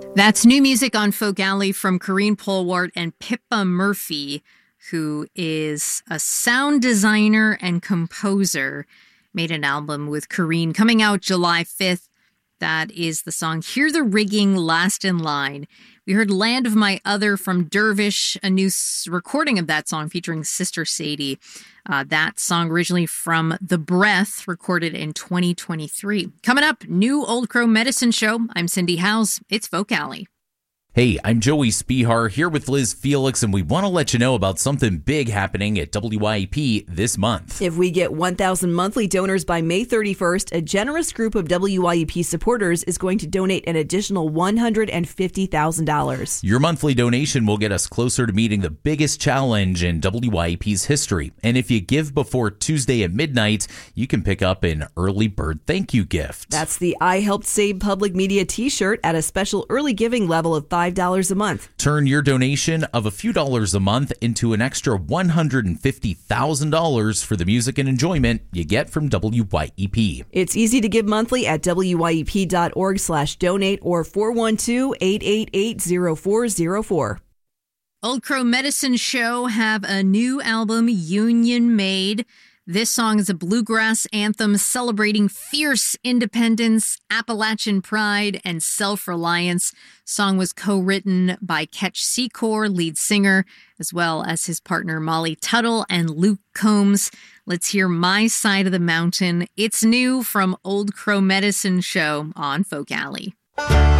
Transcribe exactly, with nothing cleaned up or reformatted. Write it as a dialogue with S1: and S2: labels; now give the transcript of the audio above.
S1: That's new music on Folk Alley from Corrine Polwart and Pippa Murphy, who is a sound designer and composer. Made an album with Corrine coming out July fifth. That is the song Hear the Rigging, Last in Line. We heard Land of My Other from Dervish, a new recording of that song featuring Sister Sadie. Uh, that song originally from The Breath, recorded in twenty twenty-three. Coming up, new Old Crow Medicine Show. I'm Cindy Howes. It's Folk Alley.
S2: Hey, I'm Joey Spihar here with Liz Felix, and we want to let you know about something big happening at W Y E P this month.
S3: If we get one thousand monthly donors by May thirty-first, a generous group of W Y E P supporters is going to donate an additional one hundred fifty thousand dollars.
S2: Your monthly donation will get us closer to meeting the biggest challenge in W Y E P's history. And if you give before Tuesday at midnight, you can pick up an early bird thank you gift.
S3: That's the I Helped Save Public Media t-shirt at a special early giving level of five dollars a month.
S2: Turn your donation of a few dollars a month into an extra one hundred fifty thousand dollars for the music and enjoyment you get from W Y E P.
S3: It's easy to give monthly at W Y E P dot org slash donate or four one two, eight eight eight, zero four zero four.
S1: Old Crow Medicine Show have a new album, Union Made. This song is a bluegrass anthem celebrating fierce independence, Appalachian pride, and self-reliance. Song was co-written by Ketch Secor, lead singer, as well as his partner Molly Tuttle and Luke Combs. Let's hear My Side of the Mountain. It's new from Old Crow Medicine Show on Folk Alley.